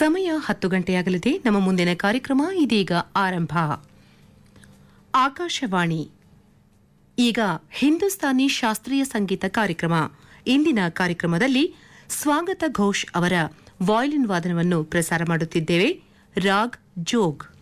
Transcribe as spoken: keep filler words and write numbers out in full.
ಸಮಯ ಹತ್ತು ಗಂಟೆಯಾಗಲಿದೆ. ನಮ್ಮ ಮುಂದಿನ ಕಾರ್ಯಕ್ರಮ ಇದೀಗ ಆರಂಭ. ಆಕಾಶವಾಣಿ. ಈಗ ಹಿಂದೂಸ್ತಾನಿ ಶಾಸ್ತ್ರೀಯ ಸಂಗೀತ ಕಾರ್ಯಕ್ರಮ. ಇಂದಿನ ಕಾರ್ಯಕ್ರಮದಲ್ಲಿ ಸ್ವಾಗತ ಘೋಷ್ ಅವರ ವಾಯಲಿನ್ ವಾದನವನ್ನು ಪ್ರಸಾರ ಮಾಡುತ್ತಿದ್ದೇವೆ. ರಾಗ್ ಜೋಗ್.